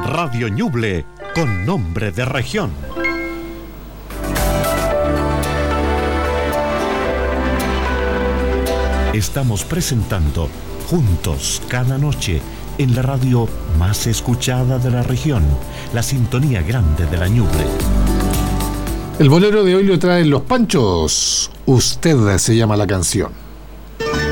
Radio Ñuble, con nombre de región. Estamos presentando Juntos cada noche en la radio más escuchada de la región, la sintonía grande de la Ñuble. El bolero de hoy lo traen Los Panchos. Usted se llama la canción.